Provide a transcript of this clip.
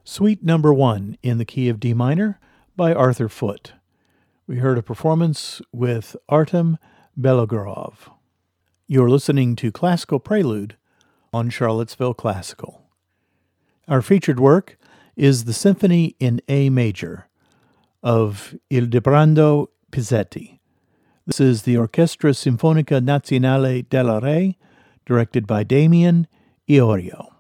Suite Number 1 in the key of D minor by Arthur Foote. We heard a performance with Artem Belogorov. You're listening to Classical Prelude on Charlottesville Classical. Our featured work is the Symphony in A major of Ildebrando Pizzetti. This is the Orchestra Sinfonica Nazionale della Re, directed by Damien Iorio.